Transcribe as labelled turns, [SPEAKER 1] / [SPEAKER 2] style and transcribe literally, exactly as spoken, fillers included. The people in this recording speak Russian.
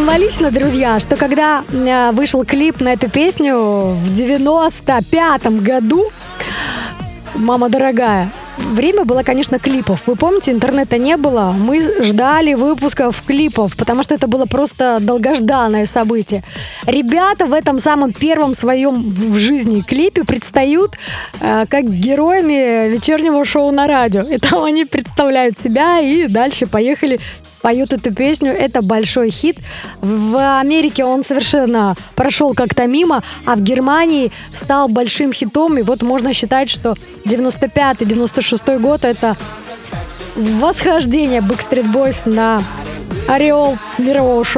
[SPEAKER 1] символично, друзья, что когда э, вышел клип на эту песню в девяносто пятом году, «Мама дорогая», время было, конечно, клипов. Вы помните, интернета не было. Мы ждали выпусков клипов, потому что это было просто долгожданное событие. Ребята в этом самом первом своем в жизни клипе предстают э, как героями вечернего шоу на радио. И там они представляют себя и дальше поехали, поют эту песню. Это большой хит. В Америке он совершенно прошел как-то мимо, а в Германии стал большим хитом. И вот можно считать, что девяносто пятый — девяносто шестой год — это восхождение Backstreet Boys на ореол мирового шоу.